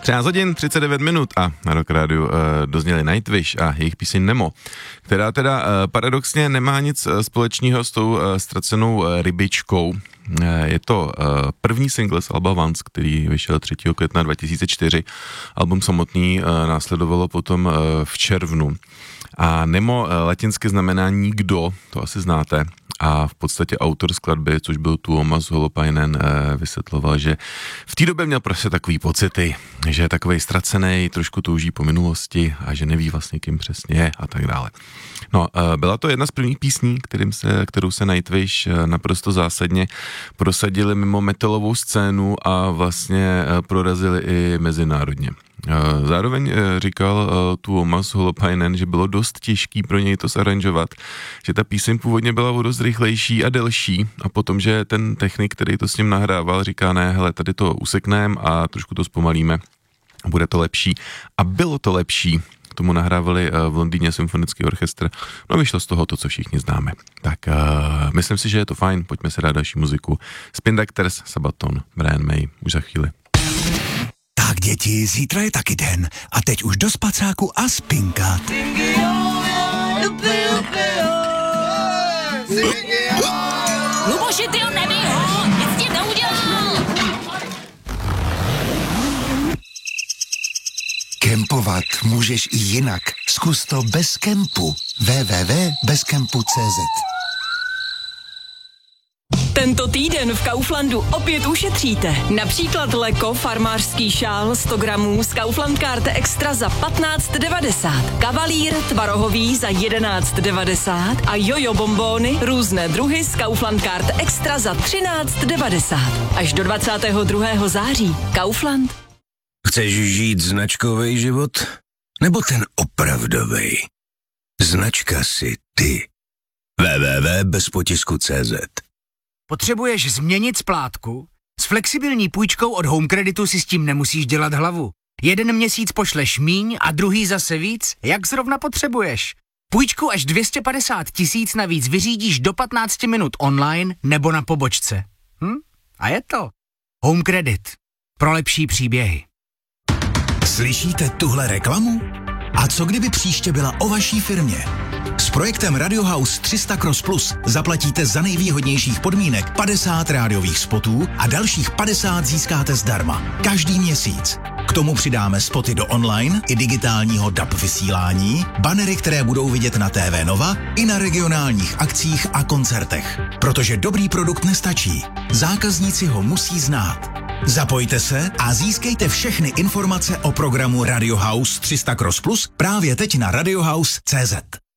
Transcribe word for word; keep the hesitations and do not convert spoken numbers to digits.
třináct hodin, třicet devět minut a na Rock Rádiu uh, dozněli Nightwish a jejich píseň Nemo, která teda uh, paradoxně nemá nic uh, společného s tou uh, ztracenou uh, rybičkou. Uh, je to uh, první single z alba Once, který vyšel třetího května dva tisíce čtyři. Album samotný uh, následovalo potom uh, v červnu. A Nemo uh, latinsky znamená nikdo, to asi znáte. A v podstatě autor skladby, což byl Tuomas Holopainen, vysvětloval, že v té době měl prostě takový pocity, že je takovej ztracený, trošku touží po minulosti a že neví vlastně, kým přesně je a tak dále. No, byla to jedna z prvních písní, kterým se, kterou se Nightwish naprosto zásadně prosadili mimo metalovou scénu a vlastně prorazili i mezinárodně. Zároveň říkal Tuomas Holopainen, že bylo dost těžký pro něj to zaranžovat, že ta píseň původně byla o dost rychlejší a delší a potom, že ten technik, který to s ním nahrával, říká ne, hele, tady to usekneme a trošku to zpomalíme, bude to lepší. A bylo to lepší. K tomu nahrávali v Londýně symfonický orchestr. No vyšlo z toho to, co všichni známe. Tak uh, myslím si, že je to fajn, pojďme si dát další muziku. Spin Doctors, Sabaton, Brian May, už za chvíli. Tak děti, zítra je taky den a teď už do spacáku a spinkat. Luboši, ty ho nebij ho, nic ti neudělal. Kempovat můžeš i jinak. Zkus to bez kempu. w w w tečka bez kempu tečka c z Tento týden v Kauflandu opět ušetříte. Například Leko farmářský šál sto gramů z Kaufland Karte Extra za patnáct devadesát. Kavalír tvarohový za jedenáct devadesát a jojo bombóny různé druhy z Kaufland Karte Extra za třináct devadesát. Až do dvacátého druhého září. Kaufland. Chceš žít značkový život? Nebo ten opravdovej? Značka si ty. w w w tečka bez potisku tečka c z Potřebuješ změnit splátku? S flexibilní půjčkou od Home Creditu si s tím nemusíš dělat hlavu. Jeden měsíc pošleš míň a druhý zase víc, jak zrovna potřebuješ. Půjčku až dvě stě padesát tisíc navíc vyřídíš do patnáct minut online nebo na pobočce. Hm? A je to. Home Credit. Pro lepší příběhy. Slyšíte tuhle reklamu? A co kdyby příště byla o vaší firmě? S projektem Radio House tři sta Cross Plus zaplatíte za nejvýhodnějších podmínek padesát rádiových spotů a dalších padesát získáte zdarma. Každý měsíc. K tomu přidáme spoty do online i digitálního D A B vysílání, banery, které budou vidět na T V Nova i na regionálních akcích a koncertech. Protože dobrý produkt nestačí. Zákazníci ho musí znát. Zapojte se a získejte všechny informace o programu Radio House tři sta Cross Plus právě teď na radiohouse tečka c z.